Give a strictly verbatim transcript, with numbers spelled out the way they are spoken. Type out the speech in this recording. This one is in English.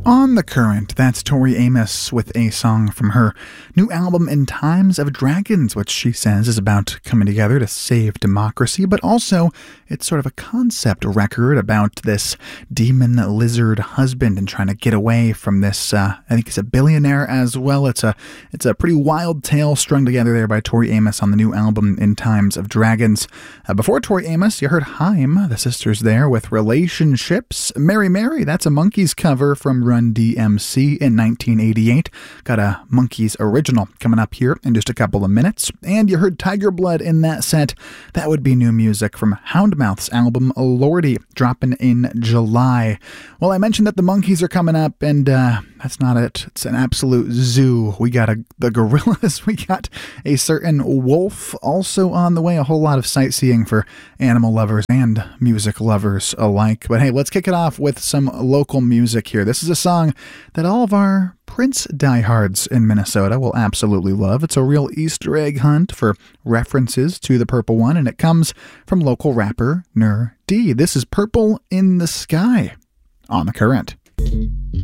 On the Current, that's Tori Amos with a song from her new album In Times of Dragons, which she says is about coming together to save democracy, but also it's sort of a concept record about this demon lizard husband and trying to get away from this, uh, I think he's a billionaire as well. It's a it's a pretty wild tale strung together there by Tori Amos on the new album In Times of Dragons. Uh, before Tori Amos, you heard Haim, the sisters there, with Relationships. Mary Mary, that's a Monkees cover from Run D M C in nineteen eighty-eight. Got a Monkees original coming up here in just a couple of minutes. And you heard Tiger Blood in that set. That would be new music from Houndmouth's album Lordy, dropping in July. Well, I mentioned that the Monkees are coming up, and uh, that's not it. It's an absolute zoo. We got a, the gorillas. We got a certain wolf also on the way. A whole lot of sightseeing for animal lovers and music lovers alike. But hey, let's kick it off with some local music here. This is a song that all of our Prince diehards in Minnesota will absolutely love. It's a real Easter egg hunt for references to the Purple One, and it comes from local rapper Nur D. This is Purple in the Sky on The Current.